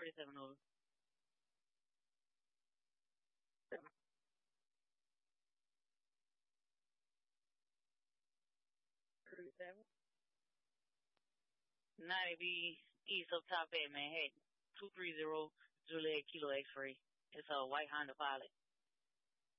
37 over. 37. 90B East of Top at Manhattan. 230 Juliet Kilo X-ray. It's a white Honda Pilot.